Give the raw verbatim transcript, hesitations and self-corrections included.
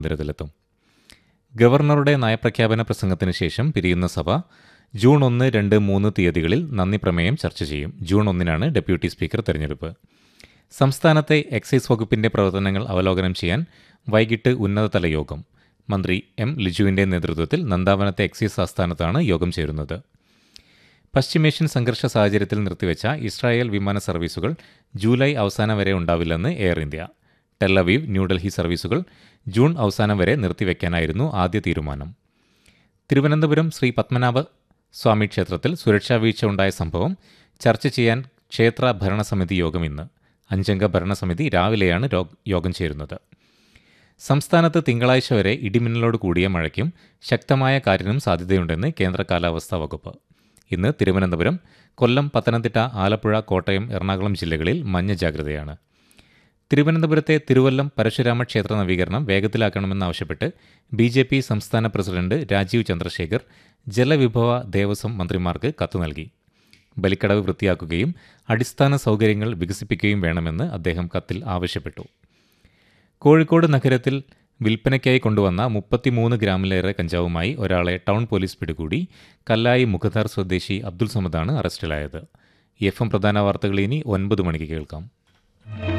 കേന്ദ്രത്തിലെത്തും. ഗവർണറുടെ നയപ്രഖ്യാപന പ്രസംഗത്തിന് ശേഷം പിരിയുന്ന സഭ ജൂൺ ഒന്ന് രണ്ട് മൂന്ന് തീയതികളിൽ നന്ദി പ്രമേയം ചർച്ച ചെയ്യും. ജൂൺ ഒന്നിനാണ് ഡെപ്യൂട്ടി സ്പീക്കർ തെരഞ്ഞെടുപ്പ്. സംസ്ഥാനത്തെ എക്സൈസ് വകുപ്പിന്റെ പ്രവർത്തനങ്ങൾ അവലോകനം ചെയ്യാൻ വൈകിട്ട് ഉന്നതതല യോഗം. മന്ത്രി എം ലിജുവിന്റെ നേതൃത്വത്തിൽ നന്ദാവനത്തെ എക്സൈസ് ആസ്ഥാനത്താണ് യോഗം ചേരുന്നത്. പശ്ചിമേഷ്യൻ സംഘർഷ സാഹചര്യത്തിൽ നിർത്തിവെച്ച ഇസ്രായേൽ വിമാന സർവീസുകൾ ജൂലൈ അവസാനം വരെ ഉണ്ടാവില്ലെന്ന് എയർ ഇന്ത്യ. ടെല്ലവീവ് ന്യൂഡൽഹി സർവീസുകൾ ജൂൺ അവസാനം വരെ നിർത്തിവെക്കാനായിരുന്നു ആദ്യ തീരുമാനം. തിരുവനന്തപുരം ശ്രീ പത്മനാഭ സ്വാമി ക്ഷേത്രത്തിൽ സുരക്ഷാ വീഴ്ച ഉണ്ടായ സംഭവം ചർച്ച ചെയ്യാൻ ക്ഷേത്ര ഭരണസമിതി യോഗം ഇന്ന്. അഞ്ചംഗ ഭരണസമിതി രാവിലെയാണ് യോഗം ചേരുന്നത്. സംസ്ഥാനത്ത് തിങ്കളാഴ്ച വരെ ഇടിമിന്നലോട് കൂടിയ മഴയ്ക്കും ശക്തമായ കാറ്റിനും സാധ്യതയുണ്ടെന്ന് കേന്ദ്ര കാലാവസ്ഥാ വകുപ്പ്. ഇന്ന് തിരുവനന്തപുരം, കൊല്ലം, പത്തനംതിട്ട, ആലപ്പുഴ, കോട്ടയം, എറണാകുളം ജില്ലകളിൽ മഞ്ഞ ജാഗ്രതയാണ്. തിരുവനന്തപുരത്തെ തിരുവല്ലം പരശുരാമ ക്ഷേത്ര നവീകരണം വേഗത്തിലാക്കണമെന്നാവശ്യപ്പെട്ട് ബി ജെ പി സംസ്ഥാന പ്രസിഡന്റ് രാജീവ് ചന്ദ്രശേഖർ ജലവിഭവ ദേവസ്വം മന്ത്രിമാർക്ക് കത്ത് നൽകി. ബലിക്കടവ് വൃത്തിയാക്കുകയും അടിസ്ഥാന സൗകര്യങ്ങൾ വികസിപ്പിക്കുകയും വേണമെന്ന് അദ്ദേഹം കത്തിൽ ആവശ്യപ്പെട്ടു. കോഴിക്കോട് നഗരത്തിൽ വിൽപ്പനയ്ക്കായി കൊണ്ടുവന്ന മുപ്പത്തിമൂന്ന് ഗ്രാമിലേറെ കഞ്ചാവുമായി ഒരാളെ ടൗൺ പോലീസ് പിടികൂടി. കല്ലായി മുഖദാർ സ്വദേശി അബ്ദുൾ സമദാണ് അറസ്റ്റിലായത്. എഫ് എം പ്രധാന വാർത്തകൾ ഇനി ഒൻപത് മണിക്ക് കേൾക്കാം.